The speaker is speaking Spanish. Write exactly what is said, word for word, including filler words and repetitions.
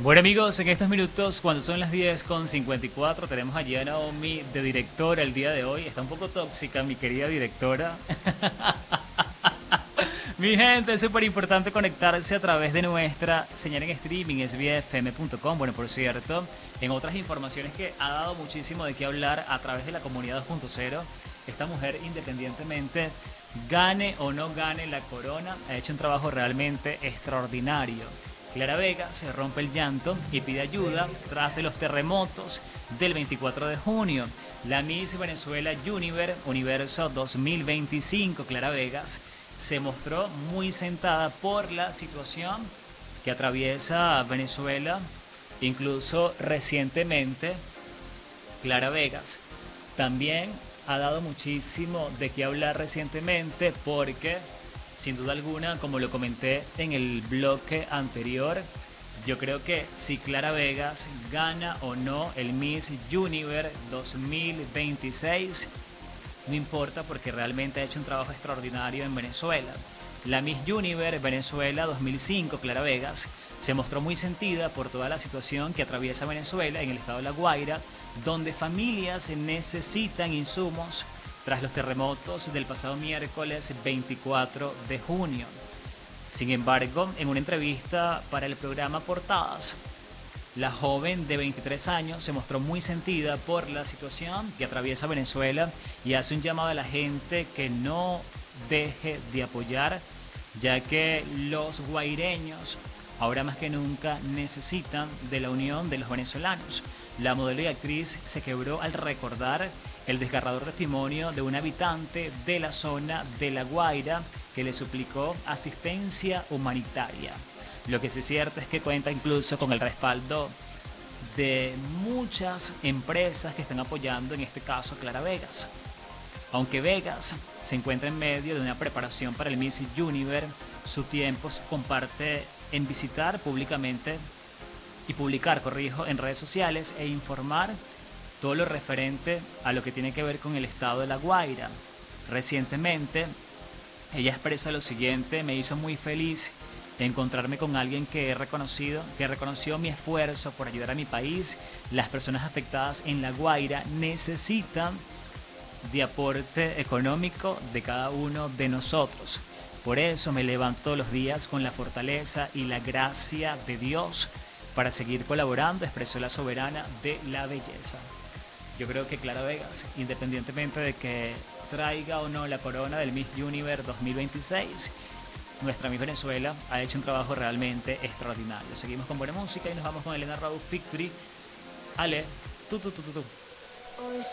Bueno amigos, en estos minutos, cuando son las diez con cincuenta y cuatro, tenemos allí a Naomi de directora el día de hoy. Está un poco tóxica mi querida directora. Mi gente, es súper importante conectarse a través de nuestra señal en streaming, es vía f m punto com. Bueno, por cierto, en otras informaciones que ha dado muchísimo de qué hablar a través de la comunidad dos punto cero, esta mujer, independientemente gane o no gane la corona, ha hecho un trabajo realmente extraordinario. Clara Vega se rompe el llanto y pide ayuda tras los terremotos del veinticuatro de junio. La Miss Venezuela Univer, Universo dos mil veinticinco, Clara Vegas, se mostró muy sentada por la situación que atraviesa Venezuela. Incluso recientemente, Clara Vegas también ha dado muchísimo de qué hablar recientemente porque, sin duda alguna, como lo comenté en el bloque anterior, yo creo que si Clara Vegas gana o no el Miss Universe dos mil veintiséis, no importa porque realmente ha hecho un trabajo extraordinario en Venezuela. La Miss Universe Venezuela dos mil cinco, Clara Vegas, se mostró muy sentida por toda la situación que atraviesa Venezuela en el estado de La Guaira, donde familias necesitan insumos tras los terremotos del pasado miércoles veinticuatro de junio. Sin embargo, en una entrevista para el programa Portadas, la joven de veintitrés años se mostró muy sentida por la situación que atraviesa Venezuela y hace un llamado a la gente que no deje de apoyar, ya que los guaireños ahora más que nunca necesitan de la unión de los venezolanos. La modelo y actriz se quebró al recordar el desgarrador testimonio de un habitante de la zona de La Guaira que le suplicó asistencia humanitaria. Lo que sí es cierto es que cuenta incluso con el respaldo de muchas empresas que están apoyando, en este caso Clara Vegas. Aunque Vegas se encuentra en medio de una preparación para el Miss Universe, su tiempo se comparte en visitar públicamente y publicar, corrijo, en redes sociales e informar todo lo referente a lo que tiene que ver con el estado de La Guaira. Recientemente, ella expresa lo siguiente: me hizo muy feliz encontrarme con alguien que he reconocido, que reconoció mi esfuerzo por ayudar a mi país. Las personas afectadas en La Guaira necesitan de aporte económico de cada uno de nosotros. Por eso me levanto todos los días con la fortaleza y la gracia de Dios para seguir colaborando, expresó la soberana de la belleza. Yo creo que Clara Vegas, independientemente de que traiga o no la corona del Miss Universe dos mil veintiséis, nuestra Miss Venezuela ha hecho un trabajo realmente extraordinario. Seguimos con buena música y nos vamos con Elena Rose Victory. Ale, tú, tú, tú, tú, tú.